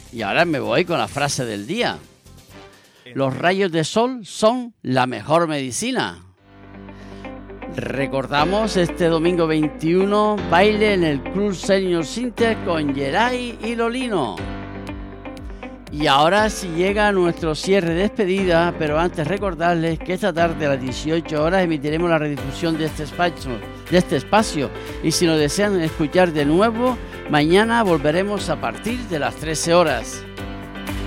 Y ahora me voy con la frase del día. Los rayos de sol son la mejor medicina. Recordamos este domingo 21, baile en el Club Senior Center con Geray y Lolino. Y ahora sí llega nuestro cierre de despedida, pero antes recordarles que esta tarde a las 18 horas emitiremos la redifusión de este espacio. Y si nos desean escuchar de nuevo, mañana volveremos a partir de las 13 horas.